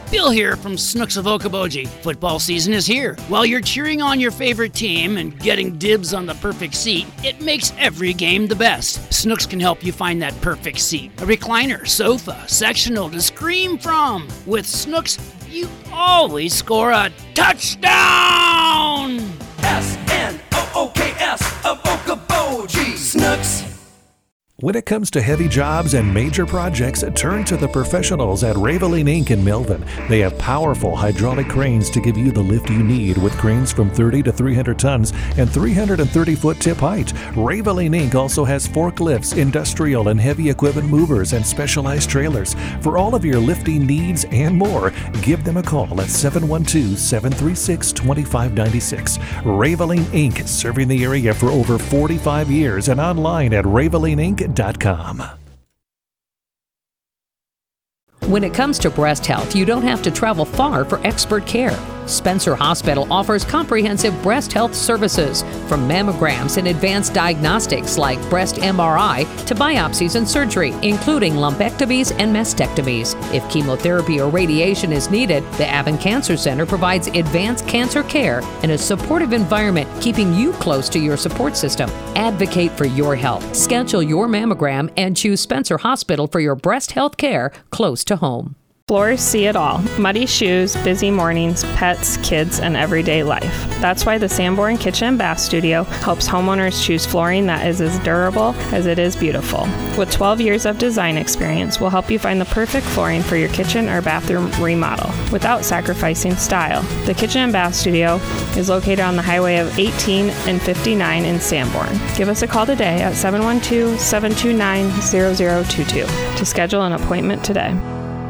Bill here from Snooks of Okoboji. Football season is here. While you're cheering on your favorite team and getting dibs on the perfect seat, it makes every game the best. Snooks can help you find that perfect seat. A recliner, sofa, sectional to scream from. With Snooks, you always score a touchdown! SNOOKS of Okoboji. Snooks. When it comes to heavy jobs and major projects, turn to the professionals at Raveline Inc. in Melvin. They have powerful hydraulic cranes to give you the lift you need with cranes from 30 to 300 tons and 330-foot tip height. Raveline Inc. also has forklifts, industrial and heavy equipment movers, and specialized trailers. For all of your lifting needs and more, give them a call at 712-736-2596. Raveline Inc., serving the area for over 45 years and online at ravelineinc.com. When it comes to breast health, you don't have to travel far for expert care. Spencer Hospital offers comprehensive breast health services, from mammograms and advanced diagnostics like breast MRI to biopsies and surgery, including lumpectomies and mastectomies. If chemotherapy or radiation is needed, the Avon Cancer Center provides advanced cancer care in a supportive environment, keeping you close to your support system. Advocate for your health. Schedule your mammogram and choose Spencer Hospital for your breast health care close to home. Floors see it all. Muddy shoes, busy mornings, pets, kids, and everyday life. That's why the Sanborn Kitchen and Bath Studio helps homeowners choose flooring that is as durable as it is beautiful. With 12 years of design experience, we'll help you find the perfect flooring for your kitchen or bathroom remodel without sacrificing style. The Kitchen and Bath Studio is located on the highway of 18 and 59 in Sanborn. Give us a call today at 712-729-0022 to schedule an appointment today.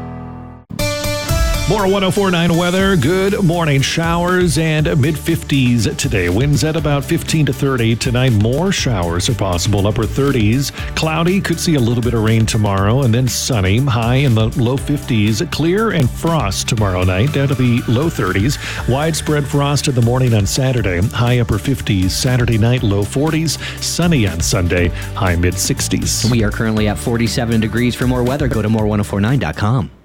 More 104.9 weather. Good morning. Showers and mid-50s today. Winds at about 15 to 30. Tonight, more showers are possible. Upper 30s. Cloudy. Could see a little bit of rain tomorrow. And then sunny. High in the low 50s. Clear and frost tomorrow night. Down to the low 30s. Widespread frost in the morning on Saturday. High upper 50s. Saturday night, low 40s. Sunny on Sunday. High mid-60s. We are currently at 47 degrees. For more weather, go to more1049.com.